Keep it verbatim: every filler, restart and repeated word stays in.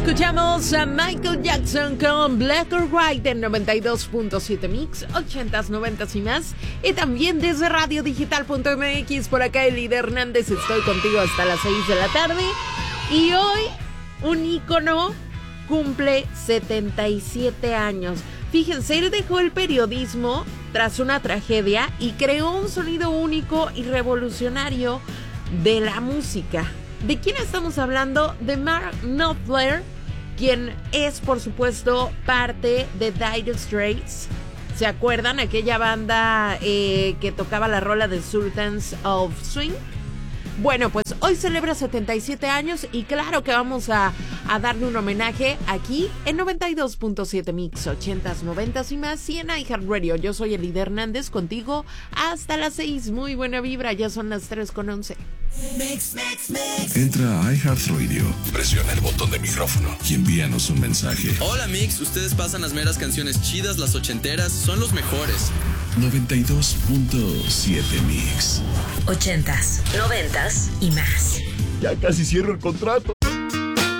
Escuchamos a Michael Jackson con Black or White en noventa y dos punto siete Mix, ochentas, noventas y más. Y también desde radio digital punto m x, por acá Elida Hernández, estoy contigo hasta las seis de la tarde. Y hoy un ícono cumple setenta y siete años. Fíjense, él dejó el periodismo tras una tragedia y creó un sonido único y revolucionario de la música. ¿De quién estamos hablando? De Mark Knopfler, quien es, por supuesto, parte de Dire Straits. ¿Se acuerdan? Aquella banda eh, que tocaba la rola de Sultans of Swing. Bueno, pues hoy celebra setenta y siete años y claro que vamos a, a darle un homenaje aquí en noventa y dos punto siete Mix, ochentas, noventas y más, y en iHeartRadio. Yo soy Elida Hernández, contigo hasta las seis. Muy buena vibra, ya son las tres con once. Mix, mix, mix. Entra a iHeartRadio, presiona el botón de micrófono y envíanos un mensaje. Hola Mix, ustedes pasan las meras canciones chidas, las ochenteras, son los mejores. noventa y dos punto siete Mix. Ochentas, noventas y más. Ya casi cierro el contrato.